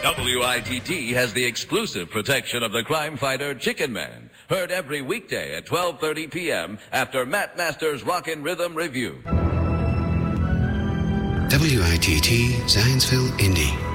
WITT has the exclusive protection of the crime fighter Chicken Man. Heard every weekday at 12:30 p.m. after Matt Masters' Rockin' Rhythm Review. WITT Zanesville, Indy.